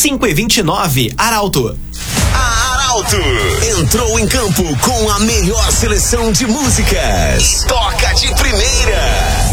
5h29, Arauto. A Arauto entrou em campo com a melhor seleção de músicas. Toca de primeira,